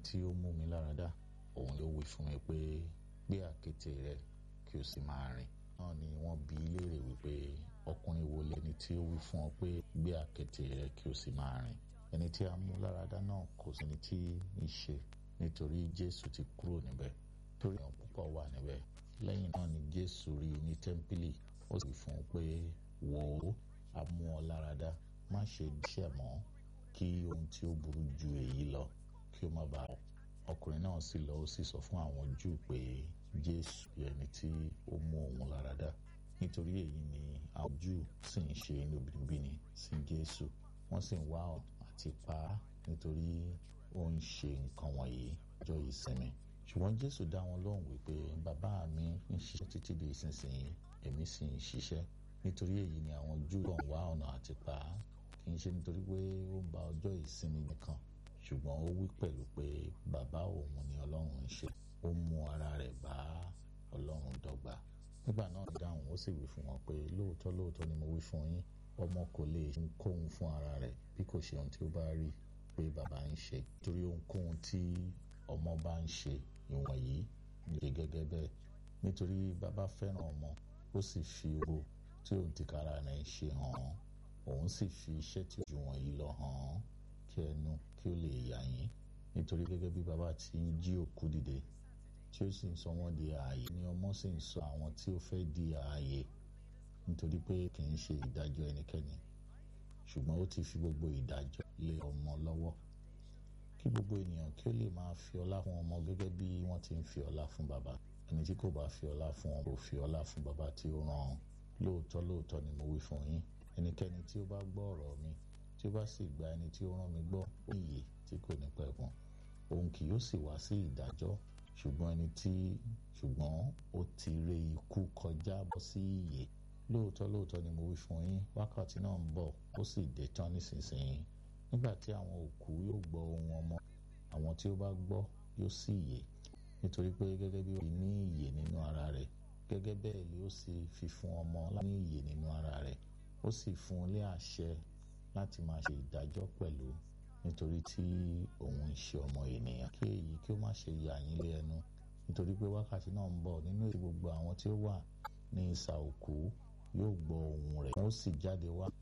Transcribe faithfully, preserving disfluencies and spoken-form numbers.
tí ó mú mi lára dá, òun ló wí fún mi pé gbé àkéte rẹ kí o sì máa rìn. Náà ni wọ́n bi í léèrè wípé ọkùnrin wo lẹni tí ó wí fún ọ pé gbé àkéte rẹ kí o sì máa rìn. Ẹni tí a mú lára dá náà kò sí ẹni tí í ṣe, nítorí Jésù ti kúrò níbẹ̀, torí àwọn púpọ̀ wà níbẹ̀. Lẹ́yìn náà ni Jésù rí i ní tẹ́ḿpìlì, ó sì fún un pé wò ó, a mú ọ lára dá, má ṣe dẹ́ṣẹ̀ mọ́, kí ohun tí ó burú ju èyí lọ kí ó má bàa ọ. Ọkùnrin náà sì lọ ó sì sọ fún àwọn Júù pé Jésù ẹni tí ó mú òun lára dá. Nítorí èyí ni àwọn Júù sì ń ṣe inúnibíni sí Jésù, wọ́n sì ń wá ọ̀nà àti pa á, nítorí ó ń ṣe nǹkan wọ̀nyí ọjọ́ ìsinmi. Ṣùgbọ́n Jésù dá wọn lóhùn wípé bàbá mi ń ṣiṣẹ́ títí di ìsinsìnyí, èmi sì ń ṣiṣẹ́. Nítorí èyí ni àwọn Júù ń wá ọ̀nà àti pa á, kì í ṣe nítorí pé ó ń ba ọjọ́ ìsinmi nìkan, ṣùgbọ́n ó wí pẹ̀lú pé bàbá òun ni Ọlọ́run ń ṣe, ó mú ara rẹ̀ bá Ọlọ́run dọ́gba. Nígbà náà dáhùn ó sì wí fún wọn pé lóòótọ́ lóòótọ́ ni mo wí fún yín, ọmọ kò lè ṣe ohunkóhun fún ara rẹ̀ bí kò ṣe ohun tí ó bá rí pé bàbá ń ṣe. Nítorí ohunkóhun tí ọmọ bá ń ṣe, ìwọ̀nyí ń ṣe gẹ́gẹ́ bẹ́ẹ̀. Nítorí bàbá fẹ́ràn ọmọ, ó sì fi ògo tí òun tìkára rẹ̀ ń ṣe hàn án, òun sì fi iṣẹ́ tí ó ju wọ̀nyí lọ hàn án, kí ẹnu kí ó lè yà yín. Nítorí gẹ́gẹ́ bí bàbá ti ń jí òkú dìde, tí ó sì ń sọ wọ́n di ààyè, ni ọmọ sì ń sọ àwọn tí ó fẹ́ di ààyè. Nítorí pé kì í ṣe ìdájọ́ ẹnikẹ́ni, ṣùgbọ́n ó ti fi gbogbo ìdájọ́ lé ọmọ lọ́wọ́, kí gbogbo ènìyàn kí ó lè máa fi ọlá fún ọmọ gẹ́gẹ́ bí wọ́n ti ń fi ọlá fún bàbá. Ẹni tí kò bá fi ọlá fún ọmọ kò fi ọlá fún bàbá tí ó rán an. Lóòótọ́ lóòótọ́ ni mo wí fún yín, ẹnikẹ́ni tí ó bá gbọ́ ọ̀rọ̀ mi, tí ó bá sì gba ẹni tí ó rán mi gbọ́, ó ní ìyè tí kò ní pẹ̀kun. Òun kì yóò sì wá sí ìdájọ́, ṣùgbọ́n ẹni tí ṣùgbọ́n ó ti ré ikú kọjá bọ́ sí ìyè. Lóòótọ́ lóòótọ́ ni mo wí fún yín, wákàtí náà ń bọ̀, ó sì dé tán nísinsìnyí, nígbà tí àwọn òkú yóò gbọ́ ohùn ọmọ, àwọn tí ó bá gbọ́ yóò sì yè. Nítorí pé gẹ́gẹ́ bí ó ní ìyè nínú ara rẹ̀, gẹ́gẹ́ bẹ́ẹ̀ ni ó sì fi fún ọmọ láti ní ìyè nínú ara rẹ̀. Ó sì fún un ní àṣẹ láti máa ṣe ìdájọ́ pẹ̀lú, nítorí tí òun ń ṣe ọmọ ènìyàn. Kí èyí kí ó má ṣe yà yín lé ẹnu, nítorí pé wákàtí náà ń bọ̀ nínú èyí gbogbo àwọn tí ó wà ní isà òkú yóò gbọ́ ohùn rẹ̀, wọ́n ó sì jáde wá